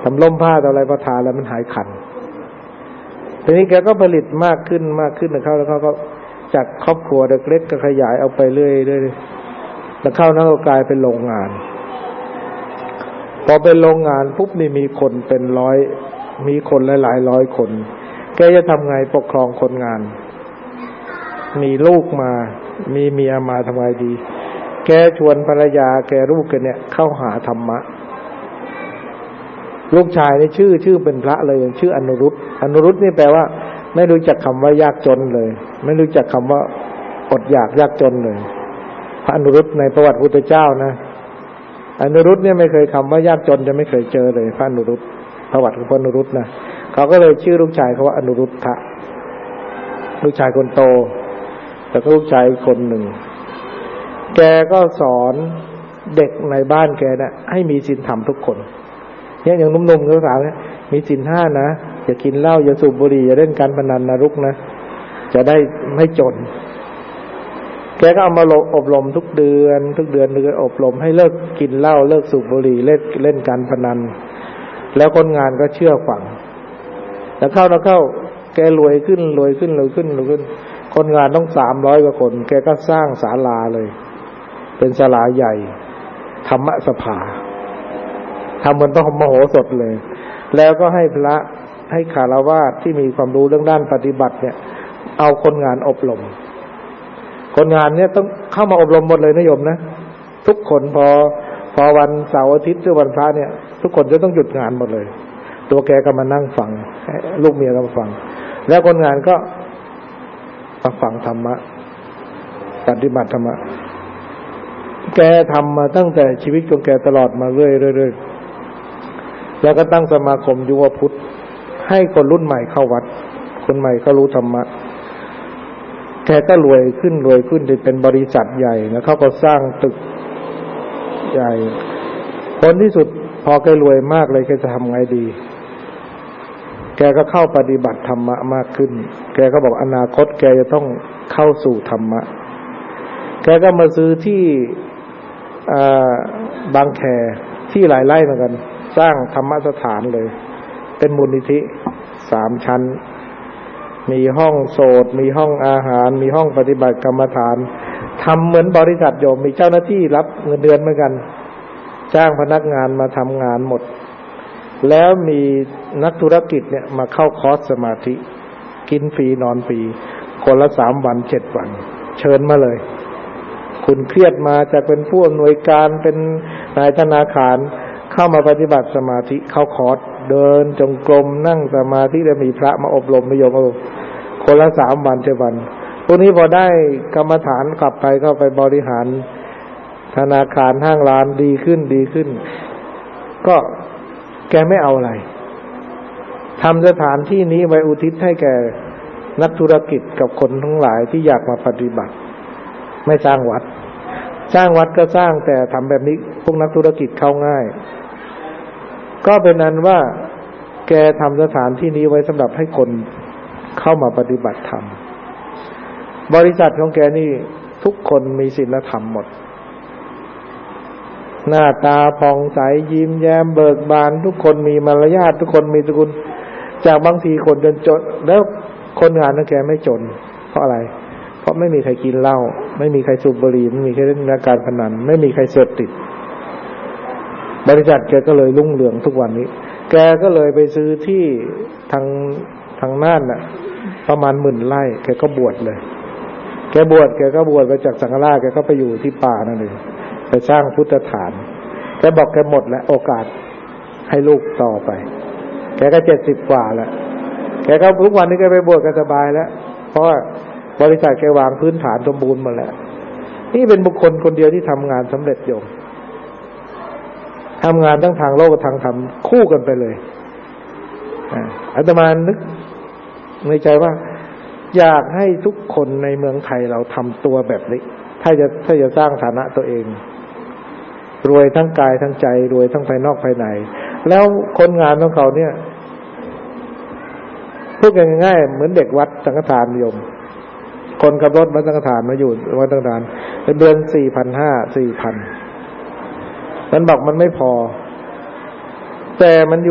ทำล่มผ้าอะไรพอทาแล้วมันหายคันทีนี้แกก็ผลิตมากขึ้นแล้วเขาก็จากครอบครัวเล็กๆก็ขยายเอาไปเรื่อยๆแล้วเข้านั้นก็กลายเป็นโรงงานพอเป็นโรงงานปุ๊บนี่มีคนเป็นร้อยมีคนหลายร้อยคนแกจะทำไงปกครองคนงานมีลูกมามีเมียมาทำไงดีแกชวนภรรยาแกลูกแกเนี่ยเข้าหาธรรมะลูกชายนี่ชื่อเป็นพระเลยชื่ออนุรุตนี่แปลว่าไม่รู้จักคำว่ายากจนเลยไม่รู้จักคำว่าอดอยากยากจนเลยพระอนุรุตในประวัติพุทธเจ้านะอนุรุตเนี่ยไม่เคยคำว่ายากจนจะไม่เคยเจอเลยพระอนุรุตประวัติของพระอนุรุตนะเขาก็เลยชื่อลูกชายเขาว่าอนุรุตถะลูกชายคนโตแต่ก็ลูกชายคนหนึ่งแกก็สอนเด็กในบ้านแกนะให้มีศีลธรรมทุกคนเนี่ยอย่างนุ่มๆเขาสาวเนี่ยมีศีล5นะอย่ากินเหล้าอย่าสูบบุหรี่อย่าเล่นการพนันนะลูกนะจะได้ไม่จนแกก็เอามาอบรมทุกเดือนอบรมให้เลิกกินเหล้าเลิกสูบบุหรี่เล่นการพนันแล้วคนงานก็เชื่อฟังแล้วเข้าแกรวยขึ้นคนงานต้อง300กว่าคนแกก็สร้างศาลาเลยเป็นศาลาใหญ่ธรรมสภาทำเหมือนพระมโหสถเลยแล้วก็ให้พระให้ฆราวาสที่มีความรู้เรื่องด้านปฏิบัติเนี่ยเอาคนงานอบรมคนงานเนี่ยต้องเข้ามาอบรมหมดเลยนะโยมนะทุกคนพอวันเสาร์อาทิตย์หรือวันพระเนี่ยทุกคนจะต้องหยุดงานหมดเลยตัวแกก็มานั่งฟังลูกเมียก็มาฟังแล้วคนงานก็มาฟังธรรมะปฏิบัติธรรมะแกทำมาตั้งแต่ชีวิตของแกตลอดมาเรื่อยแล้วก็ตั้งสมาคมยุวพุทธให้คนรุ่นใหม่เข้าวัดคนใหม่เขารู้ธรรมะแกก็รวยขึ้นเป็นบริษัทใหญ่แล้วเขาก็สร้างตึกใหญ่ผลที่สุดพอแกรวยมากเลยแกจะทำไงดีแกก็เข้าปฏิบัติธรรมะมากขึ้นแกก็บอกอนาคตแกจะต้องเข้าสู่ธรรมะแกก็มาซื้อที่บางแคที่หลายไร่เหมือนกันสร้างธรรมสถานเลยเป็นมูลนิธิ3 ชั้นมีห้องโสตมีห้องอาหารมีห้องปฏิบัติกรรมฐานทำเหมือนบริษัทโยมมีเจ้าหน้าที่รับเงินเดือนเหมือนกันจ้างพนักงานมาทำงานหมดแล้วมีนักธุรกิจเนี่ยมาเข้าคอร์สสมาธิกินฟรีนอนฟรีคนละ3 วัน 7 วันเชิญมาเลยคุณเครียดมาจะเป็นผู้อำนวยการเป็นนายธนาคารเข้ามาปฏิบัติสมาธิเข้าคอร์สเดินจงกรมนั่งสมาธิแล้วมีพระมาอบรมนิยมคนละ3 วัน 7 วันพวกนี้พอได้กรรมฐานกลับไปเข้าไปบริหารธนาคารห้างร้านดีขึ้นก็แกไม่เอาอะไรทำสถานที่นี้ไว้อุทิศให้แก่นักธุรกิจกับคนทั้งหลายที่อยากมาปฏิบัติไม่สร้างวัดก็สร้างแต่ทำแบบนี้พวกนักธุรกิจเข้าง่ายก็เป็นนั้นว่าแกทำสถานที่นี้ไว้สำหรับให้คนเข้ามาปฏิบัติธรรมบริษัทของแกนี่ทุกคนมีศีลธรรมหมดหน้าตาผ่องใสยิ้มแย้มเบิกบานทุกคนมีมารยาททุกคนมีสกุลจากบางทีคนจนแล้วคนงานของแกไม่จนเพราะอะไรเพราะไม่มีใครกินเหล้าไม่มีใครสูบบุหรี่ไม่มีใครเล่นการพนันไม่มีใครเสพติดบริษัทแกก็เลยรุ่งเรืองทุกวันนี้แกก็เลยไปซื้อที่ทางน่านน่ะประมาณ10,000 ไร่แกก็บวชเลยแกก็บวชไปจากสังฆราชแกก็ไปอยู่ที่ป่านั่นเองไปสร้างพุทธฐานแกบอกแกหมดแล้วโอกาสให้ลูกต่อไปแกก็70 กว่าแล้วแกก็ทุกวันนี้แกไปบวชก็สบายแล้วเพราะว่าบริษัทแกวางพื้นฐานสมบูรณ์หมดแล้วนี่เป็นบุคคลคนเดียวที่ทำงานสำเร็จโยมทำงานทั้งทางโลกกับทางธรรมคู่กันไปเลยอาตมานึกในใจว่าอยากให้ทุกคนในเมืองไทยเราทำตัวแบบนี้ถ้าจะสร้างฐานะตัวเองรวยทั้งกายทั้งใจรวยทั้งภายนอกภายในแล้วคนงานของเขาเนี่ยพูดง่ายๆเหมือนเด็กวัดสังฆทานโยมคนขับรถวัดสังฆทานมาอยู่วัดสังฆทานเป็นเดือน 4,500 4,000มันบอกมันไม่พอแต่มัน